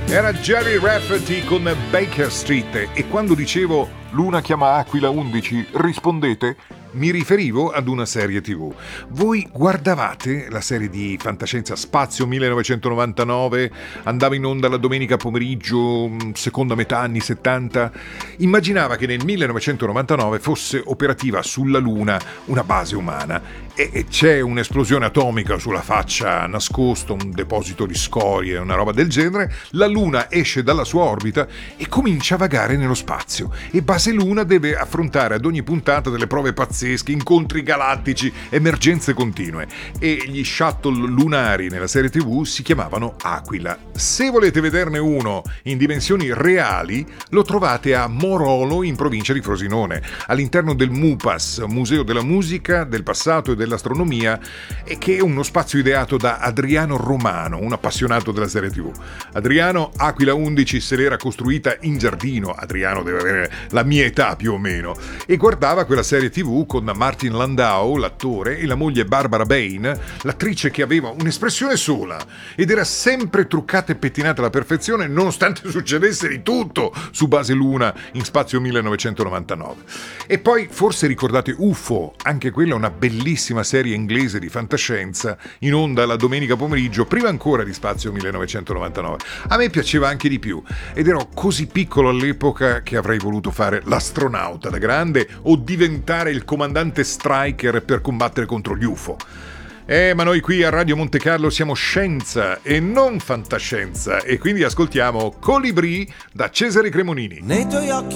Era Jerry Rafferty con Baker Street, e quando dicevo Luna chiama Aquila 11, rispondete? Mi riferivo ad una serie TV. Voi guardavate la serie di fantascienza Spazio 1999? Andava in onda la domenica pomeriggio, seconda metà anni 70. Immaginava che nel 1999 fosse operativa sulla Luna una base umana e c'è un'esplosione atomica sulla faccia nascosto, un deposito di scorie, una roba del genere. La Luna esce dalla sua orbita e comincia a vagare nello spazio, e Base Luna deve affrontare ad ogni puntata delle prove pazzesche, incontri galattici, emergenze continue, e gli shuttle lunari nella serie TV si chiamavano Aquila. Se volete vederne uno in dimensioni reali, lo trovate a Morolo, in provincia di Frosinone, all'interno del MUPAS, Museo della Musica, del Passato e dell'Astronomia, e che è uno spazio ideato da Adriano Romano, un appassionato della serie TV. Adriano Aquila 11 se l'era costruita in giardino, Adriano deve avere la mia età più o meno, e guardava quella serie TV con Martin Landau, l'attore, e la moglie Barbara Bain, l'attrice che aveva un'espressione sola ed era sempre truccata e pettinata alla perfezione, nonostante succedesse di tutto su Base Luna in Spazio 1999. E poi forse ricordate UFO, anche quella una bellissima serie inglese di fantascienza in onda la domenica pomeriggio, prima ancora di Spazio 1999. A me piaceva anche di più, ed ero così piccolo all'epoca che avrei voluto fare l'astronauta da grande o diventare il comandante Stryker per combattere contro gli UFO. Ma noi qui a Radio Monte Carlo siamo scienza e non fantascienza, e quindi ascoltiamo Colibrì da Cesare Cremonini. Nei tuoi occhi